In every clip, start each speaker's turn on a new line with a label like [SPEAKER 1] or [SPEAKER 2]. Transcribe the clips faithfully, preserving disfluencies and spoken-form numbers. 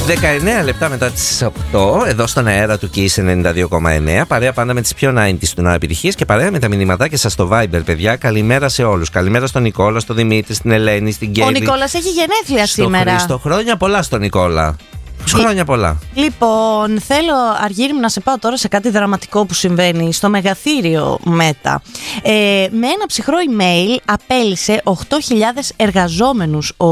[SPEAKER 1] δεκαεννέα λεπτά μετά τις οκτώ, εδώ στον αέρα του Kiss ενενήντα δύο κόμμα εννέα. Παρέα πάντα με τις πιο ενενήντα του Νόα επιτυχίες και παρέα με τα μηνυματάκια σας στο Viber, παιδιά. Καλημέρα σε όλους. Καλημέρα στον Νικόλα, στον Δημήτρη, στην Ελένη, στην Κέλλη.
[SPEAKER 2] Ο Νικόλας έχει γενέθλια
[SPEAKER 1] στο
[SPEAKER 2] σήμερα.
[SPEAKER 1] Χρήστο. Χρόνια πολλά στον Νικόλα. Χρόνια πολλά.
[SPEAKER 2] Λοιπόν, θέλω, Αργύρι μου, να σε πάω τώρα σε κάτι δραματικό που συμβαίνει στο μεγαθύριο Μέτα. Ε, με ένα ψυχρό email απέλυσε οκτώ χιλιάδες εργαζόμενους ο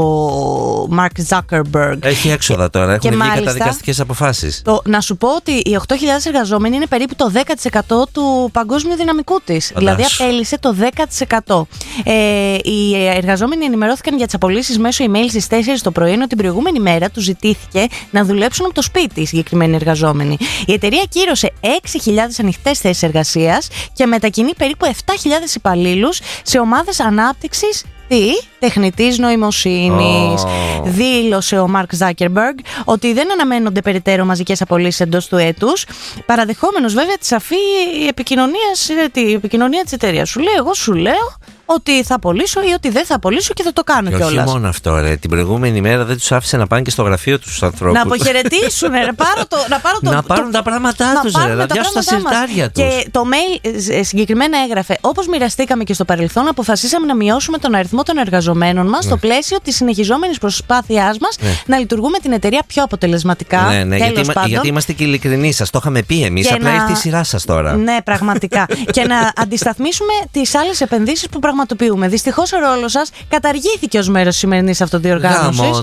[SPEAKER 2] Mark Zuckerberg.
[SPEAKER 1] Έχει έξοδα τώρα, έχουν βγει
[SPEAKER 2] μάλιστα,
[SPEAKER 1] καταδικαστικές αποφάσεις.
[SPEAKER 2] Το, να σου πω ότι οι οκτώ χιλιάδες εργαζόμενοι είναι περίπου το δέκα τοις εκατό του παγκόσμιου δυναμικού της. Δηλαδή απέλυσε το δέκα τοις εκατό. Ε, οι εργαζόμενοι ενημερώθηκαν για τις απολύσεις μέσω email στις τέσσερις το πρωί, ενώ την προηγούμενη μέρα τους ζητήθηκε να δουλέψουν από το σπίτι οι συγκεκριμένοι εργαζόμενοι. Η εταιρεία κύρωσε έξι χιλιάδες ανοιχτές θέσεις εργασίας και μετακινεί περίπου επτά χιλιάδες υπαλλήλους σε ομάδες ανάπτυξης τι? Τεχνητής νοημοσύνης. Oh. Δήλωσε ο Mark Zuckerberg ότι δεν αναμένονται περαιτέρω μαζικές απολύσεις εντός του έτους, παραδεχόμενος βέβαια τη σαφή επικοινωνία, τη επικοινωνία της εταιρείας. Σου λέει, εγώ σου λέω ότι θα απολύσω ή ότι δεν θα απολύσω και θα το κάνω κιόλας.
[SPEAKER 1] Όχι μόνο αυτό, ρε. Την προηγούμενη μέρα δεν τους άφησε να πάνε και στο γραφείο τους ανθρώπους.
[SPEAKER 2] Να αποχαιρετήσουν, ρε. Πάρω το, να πάρω το,
[SPEAKER 1] να πάρουν
[SPEAKER 2] το,
[SPEAKER 1] τα πράγματά τους, ρε. Να διάσουν τα συρτάρια τους.
[SPEAKER 2] Και το mail συγκεκριμένα έγραφε: όπως μοιραστήκαμε και στο παρελθόν, αποφασίσαμε να μειώσουμε τον αριθμό των εργαζομένων μας, ναι, στο πλαίσιο της συνεχιζόμενης προσπάθειάς μας, ναι, να λειτουργούμε την εταιρεία πιο αποτελεσματικά.
[SPEAKER 1] Ναι, ναι, γιατί, γιατί είμαστε και ειλικρινείς. Σας το είχαμε πει εμείς. Απλά ήρθε η σειρά σας τώρα.
[SPEAKER 2] Ναι, πραγματικά. Και να αντισταθμίσουμε τις άλλες επενδύσεις που πραγματοποιούμε. Δυστυχώς ο ρόλος σας καταργήθηκε ως μέρος της σημερινής αυτοδιοργάνωσης.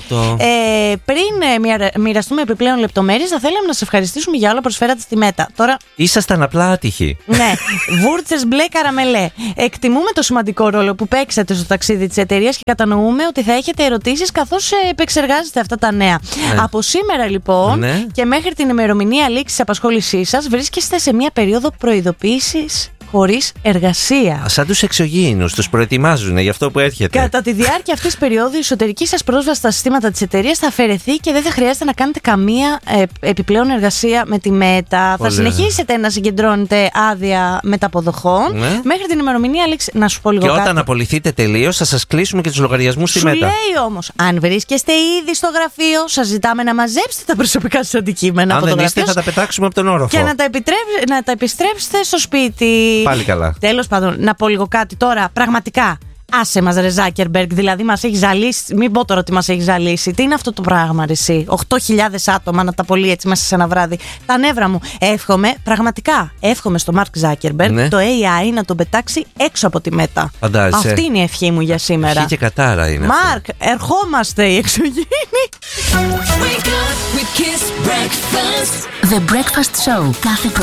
[SPEAKER 2] Ε, πριν μοιραστούμε επιπλέον λεπτομέρειες, θα θέλαμε να σας ευχαριστήσουμε για όλα προσφέρατε στη Μέτα. Τώρα...
[SPEAKER 1] Ήσασταν απλά άτυχοι.
[SPEAKER 2] Ναι, βούρτσες μπλε καραμελέ. Εκτιμούμε το σημαντικό ρόλο που παίξατε στο ταξίδι της εταιρείας και κατανοούμε ότι θα έχετε ερωτήσεις καθώς επεξεργάζεστε αυτά τα νέα. Ναι. Από σήμερα λοιπόν, ναι, και μέχρι την ημερομηνία λήξης της απασχόλησής σας βρίσκεστε σε μια περίοδο προειδοποίησης χωρίς εργασία.
[SPEAKER 1] Σαν τους εξωγήινους, τους προετοιμάζουν για αυτό που έρχεται.
[SPEAKER 2] Κατά τη διάρκεια αυτής της περίοδου, η εσωτερική σας πρόσβαση στα συστήματα της εταιρείας θα αφαιρεθεί και δεν θα χρειάζεται να κάνετε καμία ε, επιπλέον εργασία με τη Μέτα. Θα συνεχίσετε να συγκεντρώνετε άδεια μεταποδοχών, ναι, μέχρι την ημερομηνία λήξη. Να σου πω λίγο
[SPEAKER 1] και
[SPEAKER 2] κάτι.
[SPEAKER 1] Όταν απολυθείτε τελείως, θα σας κλείσουμε και τους λογαριασμούς στη
[SPEAKER 2] σου
[SPEAKER 1] Μέτα.
[SPEAKER 2] Σου λέει όμως, αν βρίσκεστε ήδη στο γραφείο, σας ζητάμε να μαζέψετε τα προσωπικά σας αντικείμενα.
[SPEAKER 1] Αν
[SPEAKER 2] από
[SPEAKER 1] δεν
[SPEAKER 2] το
[SPEAKER 1] είστε,
[SPEAKER 2] γραφείο,
[SPEAKER 1] θα τα πετάξουμε από τον όροφο.
[SPEAKER 2] Και να τα, να τα επιστρέψετε στο σπίτι.
[SPEAKER 1] Πάλι καλά.
[SPEAKER 2] Τέλος πάντων, να πω λίγο κάτι τώρα. Πραγματικά, άσε μας, ρε Zuckerberg, δηλαδή μας έχει ζαλίσει. Μην πω τώρα ότι μας έχει ζαλίσει. Τι είναι αυτό το πράγμα, ρε εσύ? οκτώ χιλιάδες άτομα να τα πωλεί έτσι μέσα σε ένα βράδυ. Τα νεύρα μου. Εύχομαι, πραγματικά, εύχομαι στο Mark Zuckerberg, ναι, το έι άι να τον πετάξει έξω από τη Μέτα.
[SPEAKER 1] Φαντάζεσαι.
[SPEAKER 2] Αυτή είναι η ευχή μου για σήμερα.
[SPEAKER 1] Ευχή και κατάρα είναι.
[SPEAKER 2] Mark, ερχόμαστε οι εξωγήινοι.
[SPEAKER 3] The Breakfast Show κάθε